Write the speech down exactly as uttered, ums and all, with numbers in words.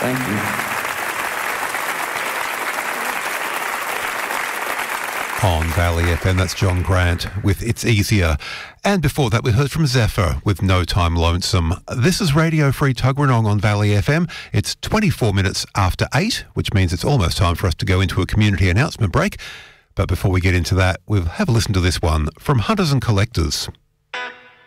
Thank you. On Valley F M, that's John Grant with It's Easier. And before that, we heard from Zephyr with No Time Lonesome. This is Radio Free Tuggeranong on Valley F M. It's twenty-four minutes after eight, which means it's almost time for us to go into a community announcement break. But before we get into that, we'll have a listen to this one from Hunters and Collectors.